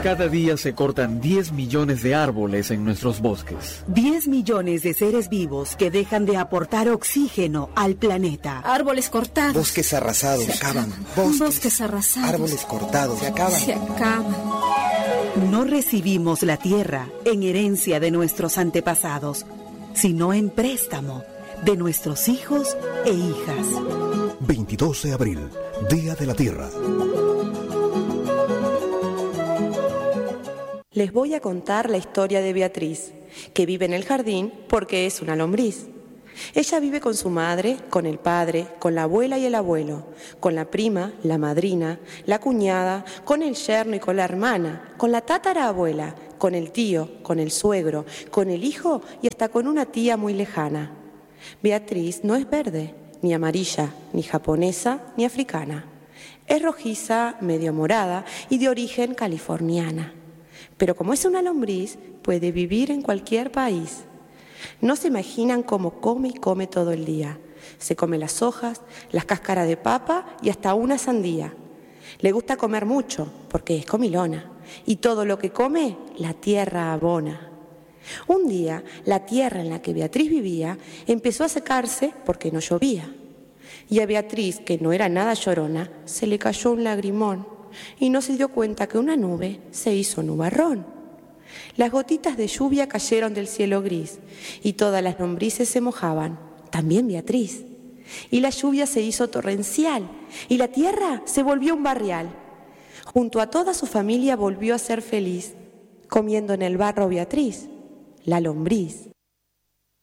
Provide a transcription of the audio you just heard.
Cada día se cortan 10 millones de árboles en nuestros bosques. 10 millones de seres vivos que dejan de aportar oxígeno al planeta. Árboles cortados. Bosques arrasados. Se acaban. Bosques arrasados. Árboles cortados. Se acaban. Se acaban. No recibimos la tierra en herencia de nuestros antepasados, sino en préstamo de nuestros hijos e hijas. 22 de abril, Día de la Tierra. Les voy a contar la historia de Beatriz, que vive en el jardín porque es una lombriz. Ella vive con su madre, con el padre, con la abuela y el abuelo, con la prima, la madrina, la cuñada, con el yerno y con la hermana, con la tatarabuela, con el tío, con el suegro, con el hijo y hasta con una tía muy lejana. Beatriz no es verde, ni amarilla, ni japonesa, ni africana. Es rojiza, medio morada y de origen californiana. Pero como es una lombriz, puede vivir en cualquier país. No se imaginan cómo come y come todo el día. Se come las hojas, las cáscaras de papa y hasta una sandía. Le gusta comer mucho porque es comilona. Y todo lo que come, la tierra abona. Un día, la tierra en la que Beatriz vivía empezó a secarse porque no llovía. Y a Beatriz, que no era nada llorona, se le cayó un lagrimón y no se dio cuenta que una nube se hizo nubarrón. Las gotitas de lluvia cayeron del cielo gris y todas las lombrices se mojaban, también Beatriz. Y la lluvia se hizo torrencial y la tierra se volvió un barrial. Junto a toda su familia volvió a ser feliz, comiendo en el barro Beatriz, la lombriz.